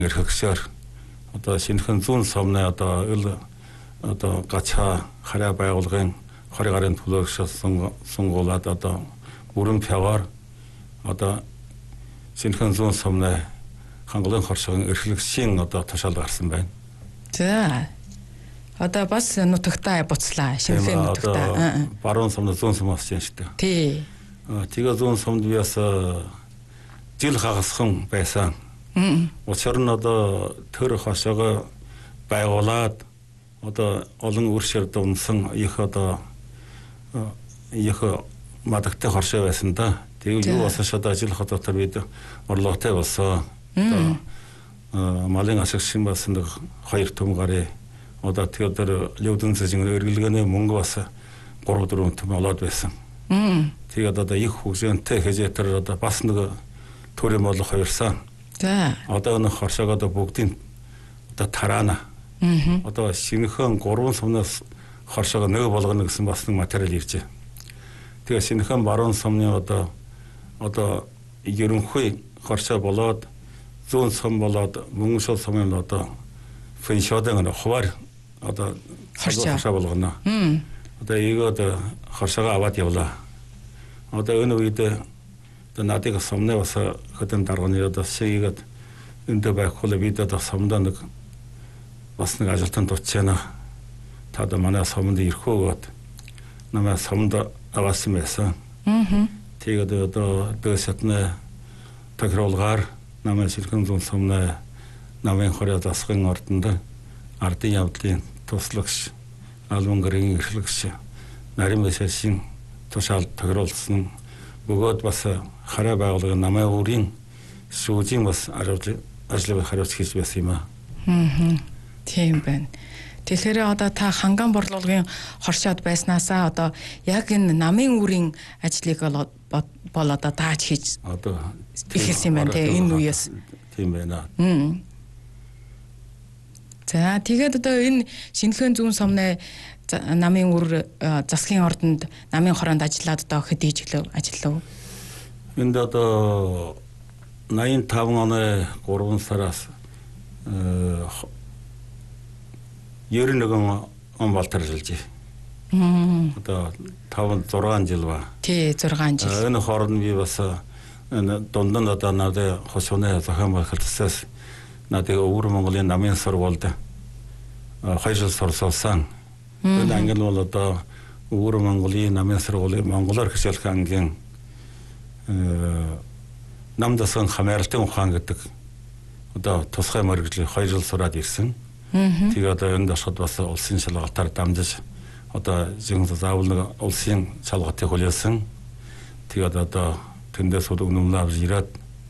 эрхэгсээр одоо шинэхэн зүүн сумны одоо гачаа хараа байгуулгын 20 гарын төлөөлөгч сунгуулад одоо бүрэн пягаар одоо шинэхэн зүүн сумны хангалуун хоршигын эрхлэгчийн одоо тушаал гарсан байна. За. Одоо бас нутагтаа буцлаа. Шинэхэн нутагтаа. Баруун сумны зүүн сум болсон юм шүү дээ. Тий. Тэгээ зүүн сумд би бас жил хагасхан байсан. Учир нь одоо төр хошоогоо байгуулад одоо олон үршэр дунсан их мадагтай хоршоо байсан да. Тэгээ юу болсон шатаа ажиллах дотор бид орлоготой болсон. Малын ашигчин болсон 2 төм гарын одоо тэр левдэн цэжин эргэлгээний мөнгө бас 3-4 төм олоод байсан. Тэгээд одоо их хүсэнтэй хэж тэр одоо бас нэг төрөм болох хоёрсан. За. Одоо энэ хоршоог одоо бүгдийн одоо тараана. Одоо шинэхэн 3 сумнаас хоршоог нэг болгоно гэсэн бас нэг материал иржээ. Тэгээ шинэхэн баруун сумны одоо ерөнхий хоршоо болоод зүүн сум болоод мөнгөн шул сумын одоо фэншоодын хуваар одоо хоршоо болгоно. Одоо эego хоршоогоо аваад явлаа. Одоо энэ үед одоо надыг сумны бас хөтөн дарганы одоо шигээд эндэ байхгүй бид одоо сумдаа нэг ажилтан дутчихна. Та одоо манай сумд ирэхгүйгээд намайг сумд аваасан байсан. Тэгээд одоо дэсэтнэ тохируулгаар намайг шинэхэн зүүн сумны намын хороо засгийн ордонд ардын явдлын туслагч албан гэрийн эрхлэгч нарийн бэсэсийн тушаал тохируулсан бөгөөд бас хараа байгууллагын намын өөрийн сүүжийн бас ажлыг хариуц хийж байсан юм аа. Тийм байна. Тэгэхээр одоо та ханган борлуулгын хоршоод байснаасаа одоо яг энэ намын үүрийн ажлыг бол одоо тааж хийж одоо ихэлсэн юм байна те энэ үеэс. Тийм байна. За тэгээд одоо энэ шинэхэн зүүн сумны намын үр засгийн ордонд намын хороонд ажиллаад одоо хэдий жилөө ажиллав? Энд одоо 85 оны 3 сараас 91 он болтор ажиллаж байна. Одоо 5-6 жил ба. Тий 6 жил. Энэ хооронд би бас дундад одоо надад хошууны зохион байгуулалтаас надад Өвөр Монголын намын сургуульд 2 жил сурсан. Энэ англи бол одоо Өвөр Монголын намын сургуулийн монголоор хичээлх ангийн нам дасан хамааралтын ухаан гэдэг одоо тусгай мөрөглөг 2 жил сураад ирсэн. Тэгээ одоо энэ дашхад бас улсын шалгалтаар дамжиж одоо зэн заавал нэг улсын шалгалтыг хүлээсэн. Тэгээд одоо тэндээс өмнө авч ирээд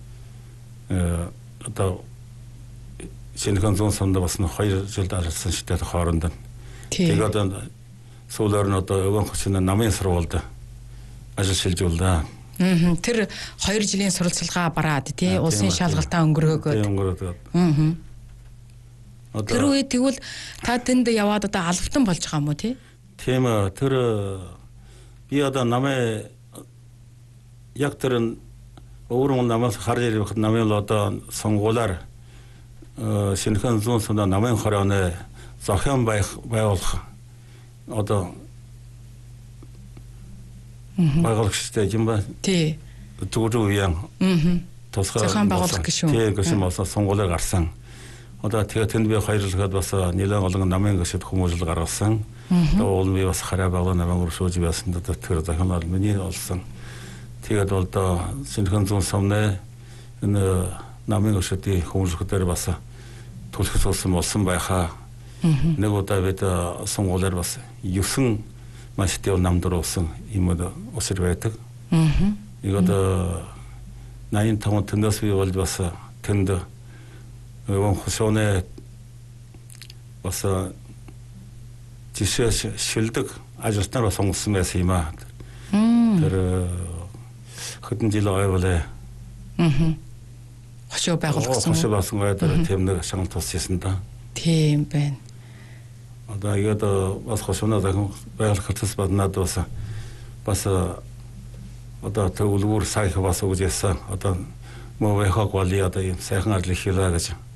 одоо шинэхэн зүүн сумд бас 2 жил ажилласан шидэт хооронд. Тэгээд одоо сүүлээр нь одоо өвөн хүчний намын сургуульд ажил шилжүүллээ. Тэр 2 жилийн суралцлагаа бараад тий улсын шалгалтаа өнгөрөөгөөд. Тэр үед тэгвэл та тэнд яваад одоо албатан болж байгаа юм уу тий? Тийм тэр би одоо намын яг тэр Өвөр Монгол намаас харж ирэх намын одоо сонгуулаар шинэхэн зүүн сумд намын хорооны зохион байгуулах одоо байгуулагчтай юм ба. Тий. Зүгрүү яан. Тусгай зохион байгуулах гишүүн. Тий гишүүн болсон сонгуулаар гарсан. Одоо тэгээд тэнд би 2 жил гээд бас нэлээд олон намын гишүүд хүмүүжил гаргасан. Уул би бас хараа байгууллагын намын өршөөж байсан одоо тэр зохиолоор миний олсон. Тэгээд бол одоо шинэхэн зүүн сумны энэ намын гишүүдийн хүмүүжлэхээр бас түлхэж болсон байхаа. Нэг удаа бид сонгуулаар бас 9 маш их намд орсон юм усэр байдаг. Яг одоо 85 тэндээс би бол бас тэнд өвөн хошооны бас жишээ шилдэг ажилтнаар бас сонгосон байсан юм аа. Тэр хэдэн жил ойволээ. Хошоо байгуулсан. Хошоо болсон гэдэг тийм нэг шаналт туссан да. Тийм байна. Одоо яг бас хошооны байгуулалтаас badнаад бас одоо төвлөр сайх бас үжсэн. Одоо мөвхөг вали одоо юм сайхан ажил хийлээ гэж.